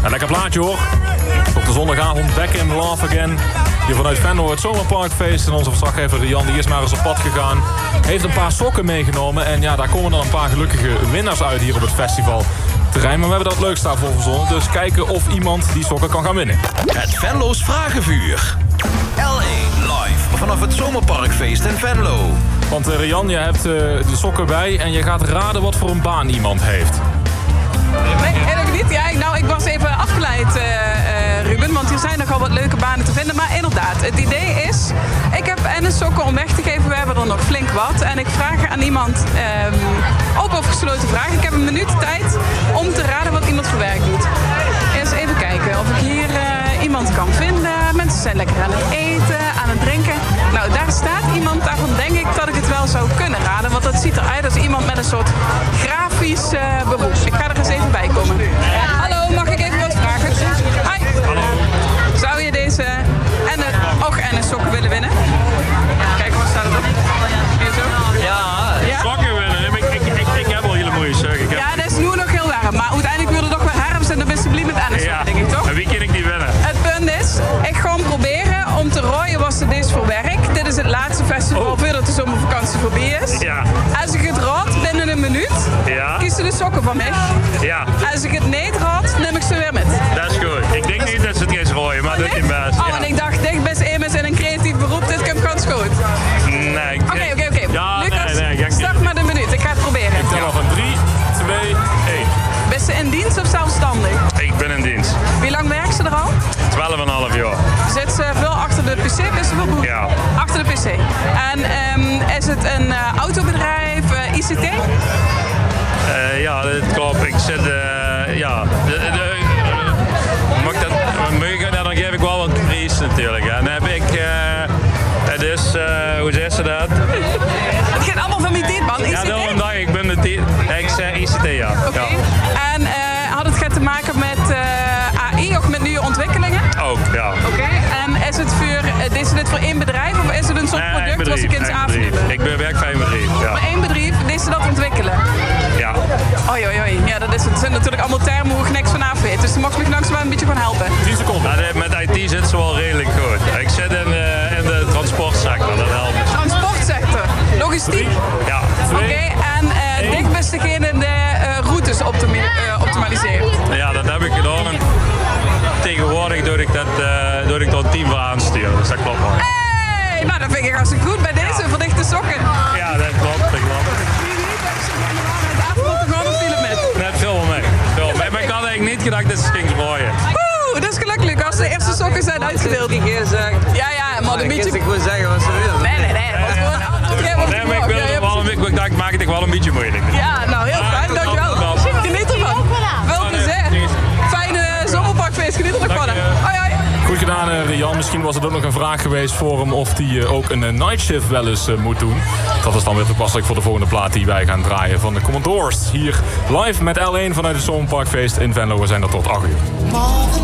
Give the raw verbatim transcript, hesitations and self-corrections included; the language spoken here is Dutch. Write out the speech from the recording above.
Een lekker plaatje hoor. Op de zondagavond Back in Love Again. Hier vanuit Venlo het Zomerparkfeest. En onze verslaggever Rian die is maar eens op pad gegaan. Heeft een paar sokken meegenomen. En ja, daar komen dan een paar gelukkige winnaars uit hier op het festivalterrein. Maar we hebben dat leukst daarvoor verzonnen. Dus kijken of iemand die sokken kan gaan winnen. Het Venlo's Vragenvuur. L één live vanaf het Zomerparkfeest in Venlo. Want uh, Rian, je hebt uh, de sokken bij en je gaat raden wat voor een baan iemand heeft. Nee, helemaal niet. Ja, ik, nou, ik was even afgeleid, uh, uh, Ruben, want hier zijn nogal wat leuke banen te vinden. Maar inderdaad, het idee is, ik heb en een sokken om weg te geven. We hebben er nog flink wat. En ik vraag aan iemand, um, open of gesloten vraag. Ik heb een minuut tijd om te raden wat iemand voor werk doet. Eens even kijken of ik hier uh, iemand kan vinden. Mensen zijn lekker aan het eten, aan het drinken. Nou, daar staat iemand. Daarvan denk ik dat ik het wel zou kunnen raden. Want dat ziet eruit als iemand met een soort grafisch uh, beroep. Ik ga er eens even bij komen. Hallo, mag ik even wat vragen? Hi. Hallo. Zou je deze en een oog en een sokken willen winnen? Kijk, wat staat er op? Hier zo? Ja, Ja? sokken winnen. Ik, ik, ik, ik heb al hele mooie sokken. Ik heb... Ja, dat is nu nog heel warm. Maar uiteindelijk willen we toch wel herfst en dan ben je blij met en Ja. denk ik toch? En wie kan ik die winnen? Het punt is, ik ga hem proberen om te rooien was het deze voor werk. Dit is het laatste festival Oh. voordat de zomervakantie voorbij is. Ja. Als ik het raad binnen een minuut, Ja. kies je de sokken van mij. Ja, Als ik het niet raad, neem ik ze weer met. dat is goed. Ik denk niet dat ze het eens rooien, maar dat is niet best. Oh, en ik dacht, dicht best Emes in een creatief beroep, dit komt ganz goed. Nee. Oké, oké, oké. Ja, Lucas, nee, nee. Ga ik start niet. maar de minuut. Ik ga het proberen. Ik tel af van drie, twee, één. Ben ze in dienst of zelfstandig? Ik ben in dienst. Wie lang werkt ze er al? twaalf en een half jaar. Zit ze veel achter de P C? Is ze veel boek? Ja. Achter de P C. En um, is het een uh, autobedrijf, uh, I C T? Uh, ja, dat klopt. Ik zit, uh, ja. De, de, de, mag ik dat, mag ik, nou, dan geef ik wel wat prijs natuurlijk. Hè. Dan heb ik, uh, het is, uh, hoe zeg ze dat? Het gaat allemaal van mijn dit, man. I C T? Ja, daarom dacht ik, ik ben de T, ik zeg I C T, ja. Oké. Ja. En uh, had het gaat te maken met uh, A I of met nieuwe ontwikkelingen? Ook, ja. Oké. En is het voor, uh, is het voor één bedrijf of is het een soort Nee, product één wat ze bedrijf, kunnen één bedrijf. aanvullen? Ik ben werk bij een bedrijf, ja. Maar één bedrijf, die ze dat ontwikkelen? Ja. Oei, oei, oei. Ja, dat is, het zijn natuurlijk allemaal termen hoe ik niks van af weet. Dus daar mag ik me langs wel een beetje van helpen. tien seconden. Nou, de- met I T zit ze wel redelijk goed. Ik zit in, uh, in de transportsector, dat helpt. Transportsector, logistiek. Ja. Oké, en uh, dicht best degene de uh, routes optimi uh, optimaliseert. Ja, dat heb ik gedaan. En tegenwoordig doe ik dat, uh, doe ik dat team voor aansturen, dus dat klopt wel. Hey, nou dat vind ik hartstikke goed bij deze Ja. verdichte sokken. Ja, dat klopt, dat klopt. Net veel mee. Veel mee. Maar ik had eigenlijk niet gedacht dat ze ging gooien. Oeh, dat is gelukkig als de eerste sokken zijn uitgedeeld. Ik keer zeggen. Ja, ja, maar een Ik beetje... gewoon zeggen wat ze willen. Nee, nee, nee. Want gewoon antwoord geven op de Nee, maar ik, vraag. wil Ja, het ja, wel een, ik dacht, ik maak het toch wel een beetje moeilijk. ja, nou heel fijn, dankjewel. Geniet ervan. Veel plezier. Fijne zomerparkfeest, geniet er nog van. Hoi, hoi. Goed gedaan, uh, Rian. Misschien was het ook nog een vraag geweest voor hem of hij uh, ook een uh, nightshift wel eens uh, moet doen. Dat is dan weer toepasselijk voor de volgende plaat die wij gaan draaien van de Commodores. Hier live met L één vanuit het Zomerparkfeest in Venlo. We zijn er tot acht uur.